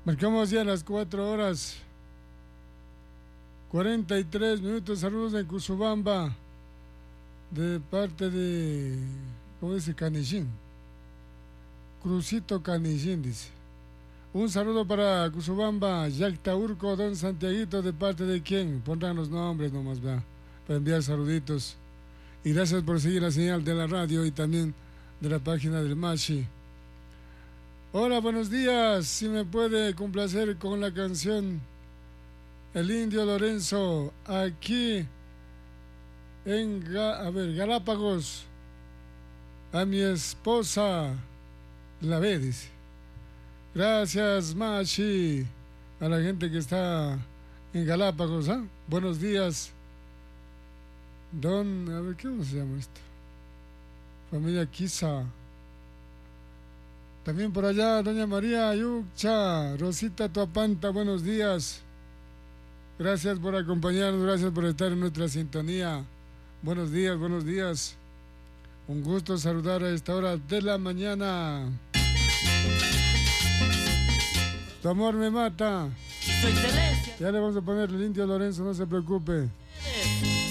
Marcamos ya las 4:43. Saludos en Cusubamba, de parte de, ¿cómo dice? Canillín. Crucito Canillín, dice. Un saludo para Cusubamba, Yactaurco, don Santiaguito, de parte de quién. Pondrán los nombres nomás, ¿verdad? Para enviar saluditos. Y gracias por seguir la señal de la radio y también de la página del Machi. Hola, buenos días. Si me puede complacer con la canción El Indio Lorenzo, aquí en Galápagos. A mi esposa la ve, dice. Gracias, Machi. A la gente que está en Galápagos, ¿ah? Buenos días. A ver, ¿cómo se llama esto? Familia Quisa. También por allá, doña María Yucha, Rosita Tuapanta, buenos días. Gracias por acompañarnos, gracias por estar en nuestra sintonía. Buenos días, buenos días. Un gusto saludar a esta hora de la mañana. Tu amor me mata. Ya le vamos a poner el Indio Lorenzo, no se preocupe.